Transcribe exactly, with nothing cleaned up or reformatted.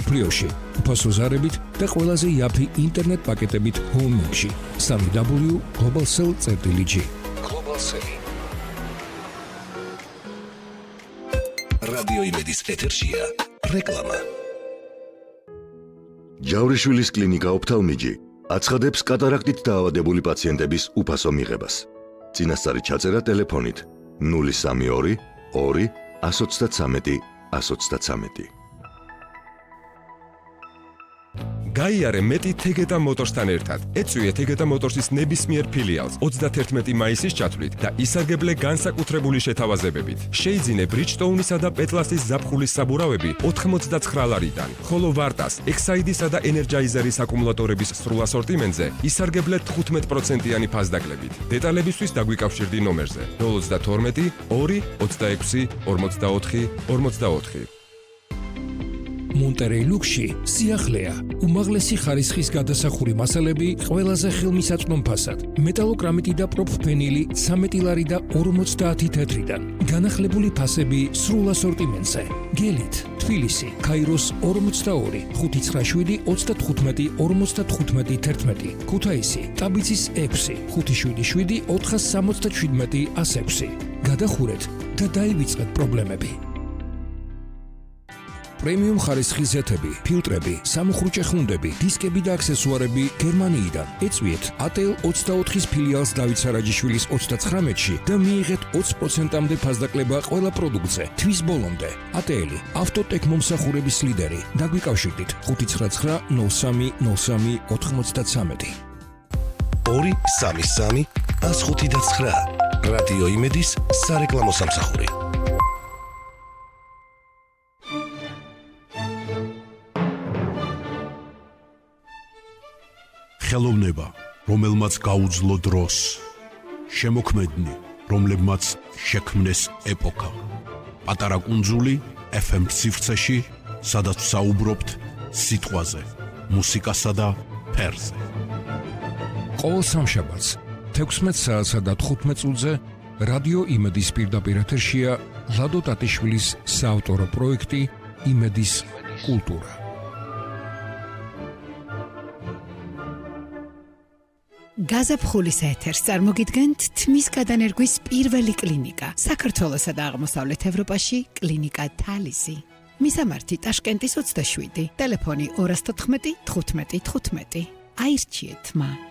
მსოფლიოში, უფასო ზარებით და ყველაზე იაფი ინტერნეტ პაკეტებით Home-ში. სამი დაბლიუ გლობალსელ წერტილი ჯი. Global-Cell. რადიო იმედის ეთერშია რეკლამა. ჯავრიშვილის კლინიკა ოფთალმიჯი აცხადებს კატარაქტით დაავადებული პაციენტების უფასო მიღებას. წინასწარი ჩაწერა ტელეფონით ნული სამი ორი ორი ათს ოცდათრამეტი ათს ოცდათრამეტი. გაიარე მეტი თეგეტა მოტორსთან ერთად. ეწვიეთ თეგეტა მოტორსის ნებისმიერ ფილიალს ოცდათერთმეტი მაისის ჩათვლით და ისარგებლე განსაკუთრებული შეთავაზებებით. შეიძინე ბრიჯტოუნისა და პეტლასის ზაფხულის საბურავები ოთხმოცდაცხრა ლარიდან, ხოლო ვარტას, ექსაიდისა და ენერჯაიზერის აკუმულატორების სრულ ასორტიმენტზე ისარგებლე თხუთმეტ პროცენტიანი ფასდაკლებით. დეტალებისთვის დაგვიკავშირდი ნომერზე ნული ოცდათორმეტი ორი ოცდაექვსი ორმოცდაოთხი ორმოცდაოთხი. მონტერეი ლუქსში სიახლეა, უმაღლესი ხარისხის გადასახური მასალები ყველაზე ხელმისაწვდომ ფასად. მეტალოკრამიტი და პროფფენილი ცამეტი ლარი და ორმოცდაათი თეთრიდან. განახლებული ფასები სრულ ასორტიმენტზე. გელით, თბილისი, ქაიროს ორმოცდაორი, ხუთი ცხრა შვიდი ოცდათხუთმეტი ორმოცდათხუთმეტი თერთმეტი. ქუთაისი, ტაბიცის ექვსი, ხუთი შვიდი შვიდი ოთხას სამოცდაშვიდმეტი ას ექვსი. გადახურეთ და დაივიწყეთ პრობლემები. პრემიუმ ხარისხის ზეთები, ფილტრები, სამუხრუჭე ხუნდები, დისკები და აქსესუარები გერმანიიდან. ეწვიეთ эй тэ ელ ოცდაოთხის ფილიალს დავით სარაჯიშვილის ოცდაცხრამეტში და მიიღეთ ოცი პროცენტამდე ფასდაკლება ყველა პროდუქტზე. თვის ბოლომდე. эй тэ ელ ავტოტექ მომსახურების ლიდერი. დაგვიკავშირდით ხუთი ცხრა ცხრა ნული სამი ნული სამი ოთხმოცდათრამეტი. ორი სამი სამი ას ხუთი და ცხრა. რადიო იმედის სარეკლამო სამსახური. ხელოვნება, რომელმაც გაუძლო დროს, შემოქმედნი, რომლებმაც შექმნეს ეპოქა. პატარა კუნძული ეფ ემ სივრცეში, სადაც საუბრობთ სიტყვაზე, მუსიკასა და ფერზე. ყოველ სამშაბათს თექვსმეტ საათსა და თხუთმეტ წუთზე რადიო იმედის პირდაპირ ეთერშია ლადო ტატიშვილის საავტორო პროექტი იმედის კულტურა. გაზაფხულის ეთერს წარმოგიდგენთ თმის გადანერგვის პირველი კლინიკა საქართველოსა და აღმოსავლეთ ევროპაში კლინიკა თალისი. მისამართი ტაშკენტის ოცდაშვიდი, ტელეფონი ორი ათს თოთხმეტი თხუთმეტი თხუთმეტი. აირჩიეთ თმა.